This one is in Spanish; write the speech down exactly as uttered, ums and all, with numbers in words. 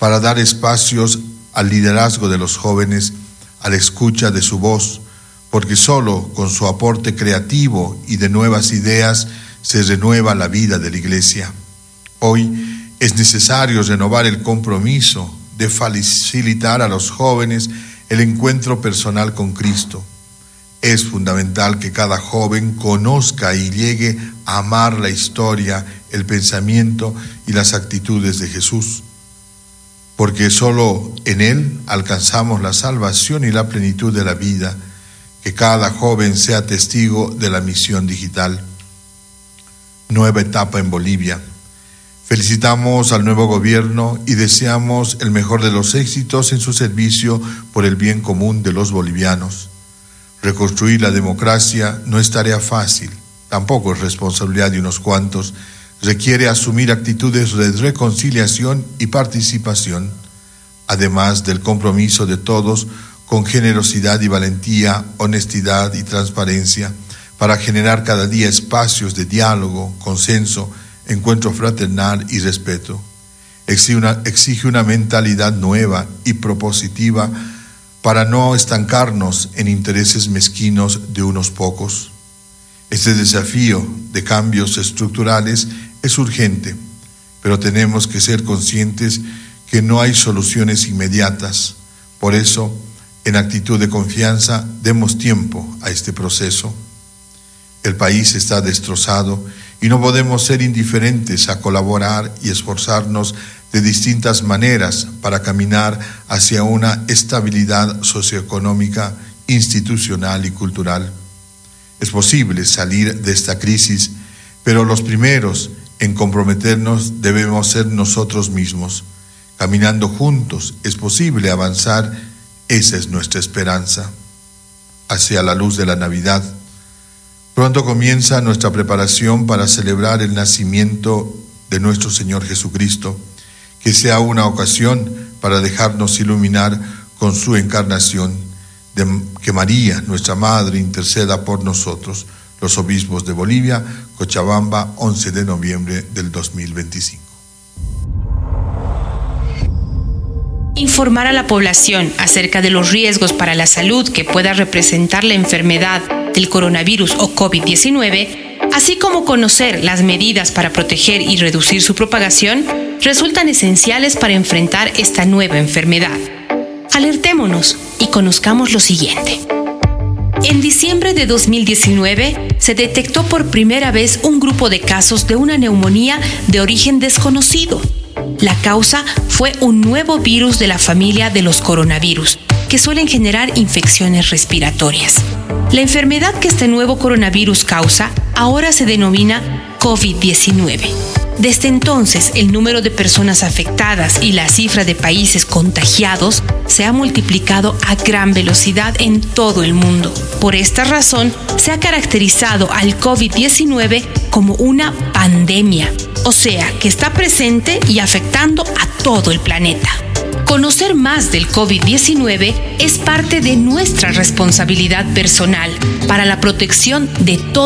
para dar espacios al liderazgo de los jóvenes, a la escucha de su voz, porque solo con su aporte creativo y de nuevas ideas se renueva la vida de la Iglesia. Hoy es necesario renovar el compromiso de facilitar a los jóvenes el encuentro personal con Cristo. Es fundamental que cada joven conozca y llegue a amar la historia, el pensamiento y las actitudes de Jesús, porque solo en Él alcanzamos la salvación y la plenitud de la vida. Que cada joven sea testigo de la misión digital. Nueva etapa en Bolivia. Felicitamos al nuevo gobierno y deseamos el mejor de los éxitos en su servicio por el bien común de los bolivianos. Reconstruir la democracia no es tarea fácil, tampoco es responsabilidad de unos cuantos. Requiere asumir actitudes de reconciliación y participación, además del compromiso de todos con generosidad y valentía, honestidad y transparencia, para generar cada día espacios de diálogo, consenso, encuentro fraternal y respeto. Exige una, exige una mentalidad nueva y propositiva para no estancarnos en intereses mezquinos de unos pocos. Este desafío de cambios estructurales es urgente, pero tenemos que ser conscientes que no hay soluciones inmediatas. Por eso, en actitud de confianza, demos tiempo a este proceso. El país está destrozado y no podemos ser indiferentes a colaborar y esforzarnos de distintas maneras para caminar hacia una estabilidad socioeconómica, institucional y cultural. Es posible salir de esta crisis, pero los primeros en comprometernos debemos ser nosotros mismos. Caminando juntos es posible avanzar. Esa es nuestra esperanza. Hacia la luz de la Navidad. Pronto comienza nuestra preparación para celebrar el nacimiento de nuestro Señor Jesucristo. Que sea una ocasión para dejarnos iluminar con su encarnación. De que María, nuestra Madre, interceda por nosotros. Los obispos de Bolivia, Cochabamba, once de noviembre del dos mil veinticinco. Informar a la población acerca de los riesgos para la salud que pueda representar la enfermedad del coronavirus o COVID diecinueve, así como conocer las medidas para proteger y reducir su propagación, resultan esenciales para enfrentar esta nueva enfermedad. Alertémonos y conozcamos lo siguiente. En diciembre de dos mil diecinueve se detectó por primera vez un grupo de casos de una neumonía de origen desconocido. La causa fue un nuevo virus de la familia de los coronavirus, que suelen generar infecciones respiratorias. La enfermedad que este nuevo coronavirus causa ahora se denomina COVID diecinueve. Desde entonces, el número de personas afectadas y la cifra de países contagiados se ha multiplicado a gran velocidad en todo el mundo. Por esta razón, se ha caracterizado al COVID diecinueve como una pandemia, o sea, que está presente y afectando a todo el planeta. Conocer más del COVID diecinueve es parte de nuestra responsabilidad personal para la protección de todos